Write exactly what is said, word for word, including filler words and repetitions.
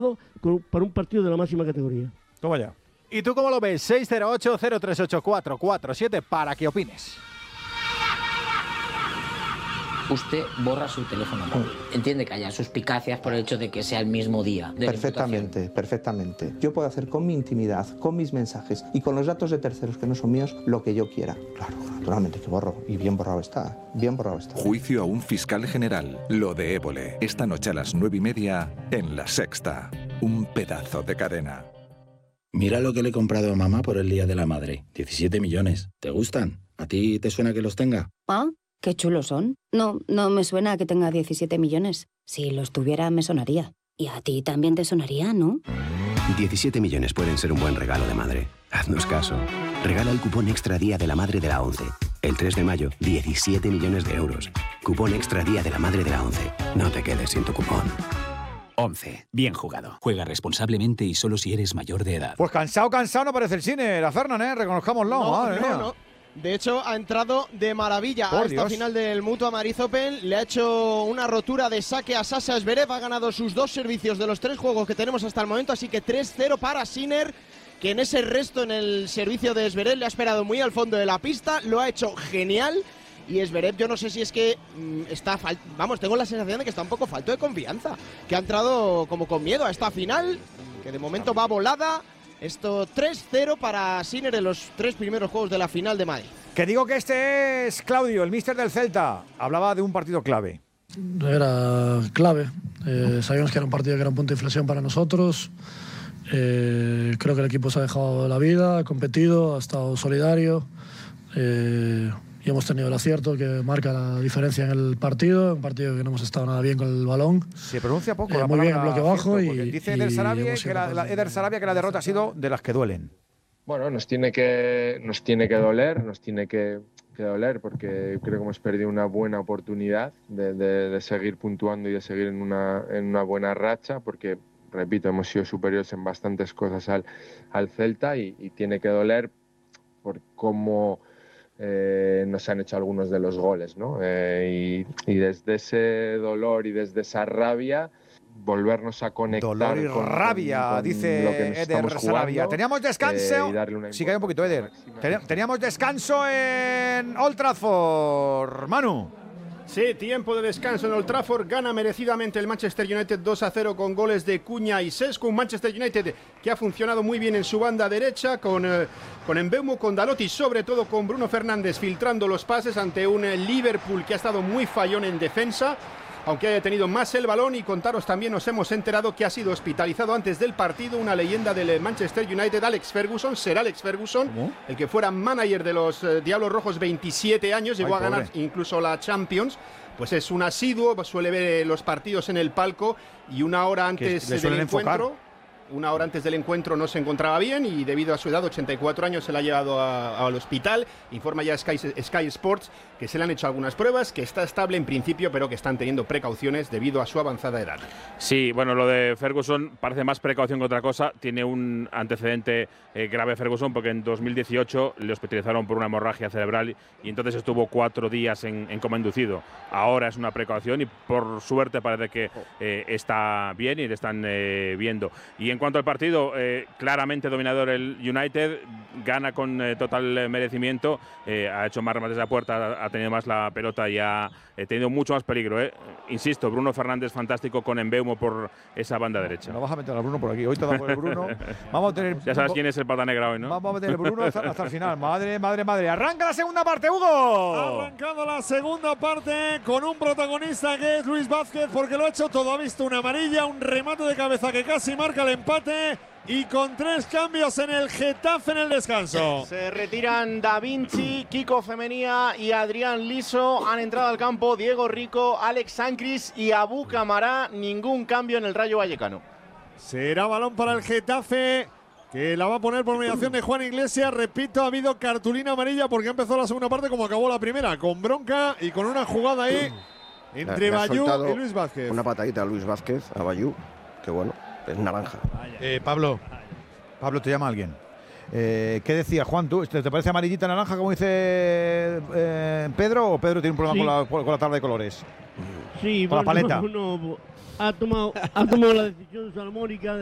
para un partido de la máxima categoría. Toma ya. ¿Y tú cómo lo ves? seis cero ocho, cero tres ocho cuatro cuatro siete para que opines. Usted borra su teléfono móvil. Entiende que haya suspicacias por el hecho de que sea el mismo día de Perfectamente, perfectamente. Yo puedo hacer con mi intimidad, con mis mensajes y con los datos de terceros que no son míos lo que yo quiera. Claro, naturalmente que borro. Y bien borrado está, bien borrado está. Juicio a un fiscal general. Lo de Évole. Esta noche a las nueve y media en La Sexta. Un pedazo de cadena. Mira lo que le he comprado a mamá por el Día de la Madre. diecisiete millones. ¿Te gustan? ¿A ti te suena que los tenga? Ah, qué chulos son. No, no me suena que tenga diecisiete millones. Si los tuviera, me sonaría. Y a ti también te sonaría, ¿no? diecisiete millones pueden ser un buen regalo de madre. Haznos caso. Regala el cupón Extra Día de la Madre de la ONCE. El tres de mayo, diecisiete millones de euros. Cupón Extra Día de la Madre de la ONCE. No te quedes sin tu cupón. once. Bien jugado. Juega responsablemente y solo si eres mayor de edad. Pues cansado, cansado no parece el cine, la Fernan, ¿eh? Reconozcámoslo, no, madre no, mía. no. De hecho, ha entrado de maravilla Por a esta Dios. final del Mutua Madrid Open. Le ha hecho una rotura de saque a Sasha Zverev. Ha ganado sus dos servicios de los tres juegos que tenemos hasta el momento. Así que tres cero para Sinner, que en ese resto en el servicio de Zverev le ha esperado muy al fondo de la pista. Lo ha hecho genial. Y Zverev, yo no sé si es que mmm, está, fal- vamos, tengo la sensación de que está un poco falto de confianza, que ha entrado como con miedo a esta final, que de momento va volada. Esto tres cero para Sinner en los tres primeros juegos de la final de Madrid. Que digo que este es Claudio, el míster del Celta. Hablaba de un partido clave. Era clave. Eh, sabíamos que era un partido que era un punto de inflexión para nosotros. Eh, creo que el equipo se ha dejado la vida, ha competido, ha estado solidario. Eh, y hemos tenido el acierto que marca la diferencia en el partido, un partido que no hemos estado nada bien con el balón. Se pronuncia poco eh, la muy bien en palabra bloque bajo acierto, y dice y Eder Sarabia hemos que sido la, la, capaces Eder de- Sarabia que la derrota ha sido de las que duelen. Bueno, nos tiene que, nos tiene que doler, nos tiene que, que doler porque creo que hemos perdido una buena oportunidad de, de, de seguir puntuando y de seguir en una, en una buena racha porque, repito, hemos sido superiores en bastantes cosas al, al Celta y, y tiene que doler por cómo eh, nos han hecho algunos de los goles, ¿no? Eh, y, y desde ese dolor y desde esa rabia volvernos a conectar Dolor y con, rabia, con, con dice lo que nos Eder estamos Sarabia. jugando, Teníamos descanso. eh, y darle una Sí, calla un poquito, Eder. Ten- Teníamos descanso en Old Trafford. Manu. Sí, tiempo de descanso en Old Trafford. Gana merecidamente el Manchester United dos a cero con goles de Cuña y Sesco. Un Manchester United que ha funcionado muy bien en su banda derecha con, eh, con Mbeumo, con Dalot y sobre todo con Bruno Fernández filtrando los pases ante un eh, Liverpool que ha estado muy fallón en defensa, aunque haya tenido más el balón. Y contaros también, nos hemos enterado que ha sido hospitalizado antes del partido una leyenda del Manchester United, Alex Ferguson. Será Alex Ferguson, ¿cómo? El que fuera manager de los eh, Diablos Rojos veintisiete años, llegó Ay, a ganar pobre. incluso la Champions. Pues es un asiduo, suele ver los partidos en el palco y una hora antes del encuentro... Enfocar. Una hora antes del encuentro no se encontraba bien y debido a su edad, ochenta y cuatro años, se la ha llevado a, al hospital. Informa ya Sky, Sky Sports que se le han hecho algunas pruebas, que está estable en principio, pero que están teniendo precauciones debido a su avanzada edad. Sí, bueno, lo de Ferguson parece más precaución que otra cosa. Tiene un antecedente eh, grave Ferguson porque en dos mil dieciocho le hospitalizaron por una hemorragia cerebral y entonces estuvo cuatro días en, en coma inducido. Ahora es una precaución y por suerte parece que eh, está bien y le están eh, viendo. Y en cuanto al partido, eh, claramente dominador el United, gana con eh, total merecimiento, eh, ha hecho más remates a puerta, ha, ha tenido más la pelota y ha eh, tenido mucho más peligro. Eh. Insisto, Bruno Fernández fantástico con Mbeumo por esa banda derecha. No vas a meter a Bruno por aquí, hoy te da por el Bruno. Vamos a tener, ya sabes quién es el pata negra hoy, ¿no? Vamos a meter el Bruno hasta, hasta el final. Madre, madre, madre. Arranca la segunda parte, Hugo. Arrancando la segunda parte con un protagonista que es Luis Vázquez, porque lo ha hecho todo. Ha visto una amarilla, un remate de cabeza que casi marca el empate. Y con tres cambios en el Getafe en el descanso. Se retiran Da Vinci, Kiko Femenía y Adrián Liso. Han entrado al campo Diego Rico, Alex Sancris y Abu Camará. Ningún cambio en el Rayo Vallecano. Será balón para el Getafe, que la va a poner por mediación de Juan Iglesias. Repito, ha habido cartulina amarilla porque ha empezado la segunda parte como acabó la primera, con bronca y con una jugada ahí entre Bayú y Luis Vázquez. Una patadita a Luis Vázquez, a Bayú, que bueno, es naranja. Eh, Pablo, Pablo, te llama alguien. Eh, ¿Qué decías, Juan? ¿Tú, ¿Te parece amarillita naranja como dice eh, Pedro? ¿O Pedro tiene un problema sí. con, la, con la tabla de colores? Sí, con bueno, la paleta. No, ha tomado, ha tomado la decisión salomónica